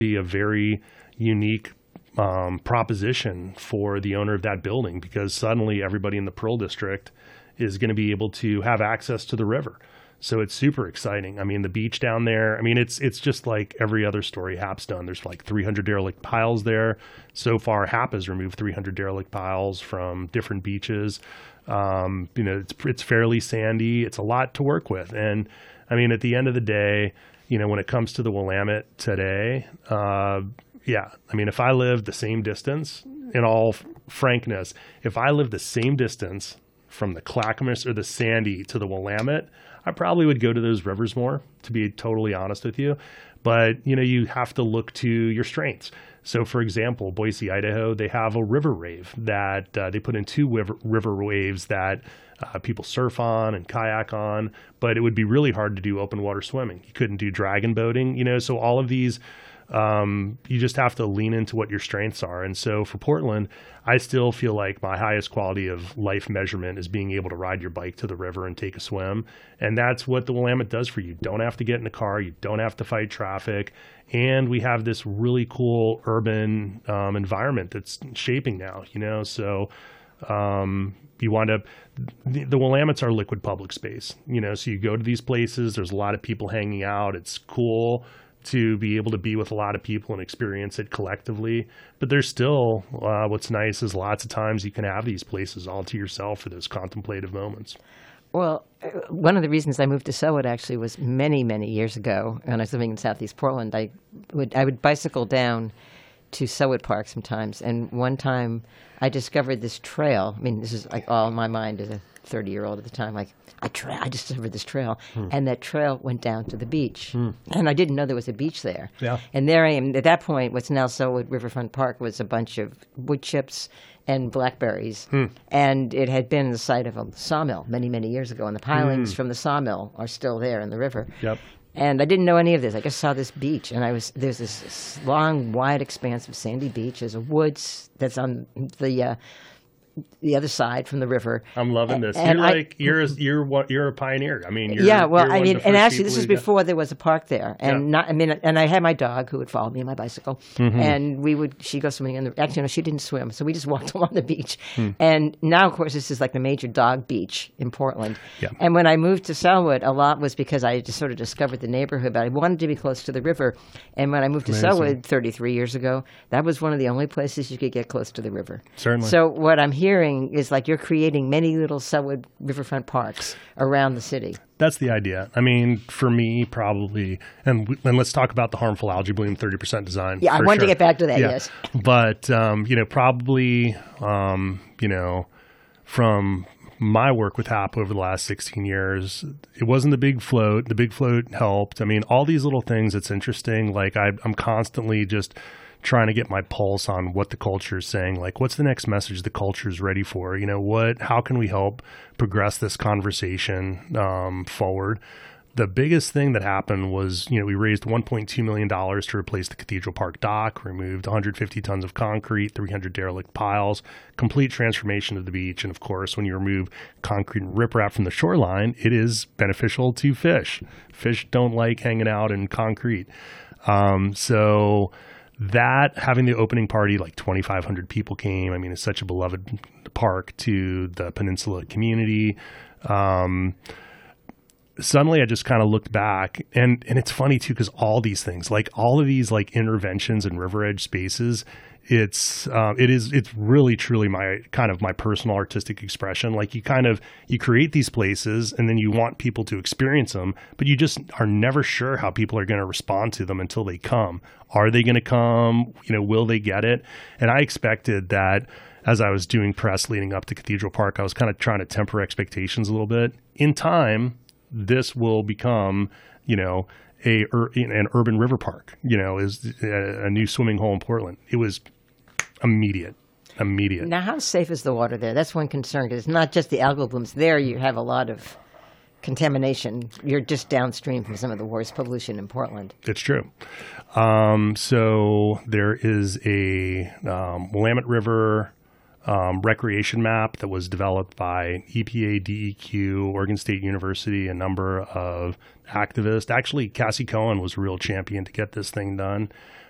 be a very unique proposition for the owner of that building, because suddenly everybody in the Pearl District is going to be able to have access to the river. So it's super exciting. I mean, the beach down there, I mean, it's just like every other story HAP's done. There's like 300 derelict piles there. So far, HAP has removed 300 derelict piles from different beaches. It's fairly sandy. It's a lot to work with. And I mean, at the end of the day, when it comes to the Willamette today, I mean, if I lived the same distance, in all frankness, if I lived the same distance from the Clackamas or the Sandy to the Willamette, I probably would go to those rivers more, to be totally honest with you. But, you have to look to your strengths. So, for example, Boise, Idaho, they have a river rave that they put in two river waves that people surf on and kayak on, but it would be really hard to do open water swimming. You couldn't do dragon boating, so all of these, you just have to lean into what your strengths are. And so for Portland, I still feel like my highest quality of life measurement is being able to ride your bike to the river and take a swim. And that's what the Willamette does for you. You don't have to get in a car. You don't have to fight traffic. And we have this really cool urban environment that's shaping now, so you wind up, the Willamettes are liquid public space, so you go to these places, there's a lot of people hanging out. It's cool to be able to be with a lot of people and experience it collectively. But there's still, what's nice is lots of times you can have these places all to yourself for those contemplative moments. Well, one of the reasons I moved to Sellwood actually was many, many years ago when I was living in Southeast Portland. I would bicycle down to Sellwood Park sometimes, and one time I discovered this trail. I mean, this is like all in my mind as a 30-year-old at the time. Like, I discovered this trail, and that trail went down to the beach. And I didn't know there was a beach there. Yeah. And there I am. At that point, what's now Sellwood Riverfront Park was a bunch of wood chips and blackberries. And it had been the site of a sawmill many, many years ago, and the pilings from the sawmill are still there in the river. Yep. And I didn't know any of this. I just saw this beach, and there's this long, wide expanse of sandy beach. There's a woods that's on the other side from the river. I'm loving this. And you're a pieneer. I mean, and actually, this was before there was a park there, and and I had my dog who would follow me on my bicycle, and she'd go swimming actually, no, she didn't swim, so we just walked along the beach. And now, of course, this is like the major dog beach in Portland. Yeah. And when I moved to Sellwood, a lot was because I just sort of discovered the neighborhood, but I wanted to be close to the river. And when I moved to Sellwood 33 years ago, that was one of the only places you could get close to the river. Certainly. So what I'm hearing is like you're creating many little Sellwood riverfront parks around the city. That's the idea. I mean, for me, probably, and let's talk about the harmful algae bloom 30% design. Yeah, I wanted to get back to that, yes. But, probably, from my work with HAP over the last 16 years, it wasn't the big float. The big float helped. I mean, all these little things, it's interesting. Like, I'm constantly just trying to get my pulse on what the culture is saying. Like, what's the next message the culture is ready for? How can we help progress this conversation forward? The biggest thing that happened was, we raised $1.2 million to replace the Cathedral Park dock, removed 150 tons of concrete, 300 derelict piles, complete transformation of the beach. And of course, when you remove concrete and riprap from the shoreline, it is beneficial to fish. Fish don't like hanging out in concrete. So that, having the opening party, like 2,500 people came. I mean, it's such a beloved park to the Peninsula community. Suddenly I just kind of looked back, and it's funny too, because all these things, like all of these like interventions in river edge spaces, it's really truly my personal artistic expression. Like you create these places and then you want people to experience them, but you just are never sure how people are going to respond to them until they come. Are they going to come? Will they get it? And I expected that as I was doing press leading up to Cathedral Park, I was kind of trying to temper expectations a little bit. In time, this will become, an urban river park, is a new swimming hole in Portland. It was immediate. Now, how safe is the water there? That's one concern, because it's not just the algal blooms. There you have a lot of contamination. You're just downstream from some of the worst pollution in Portland. It's true. So there is a Willamette River recreation map that was developed by EPA, DEQ, Oregon State University, a number of activists. Actually, Cassie Cohen was a real champion to get this thing done.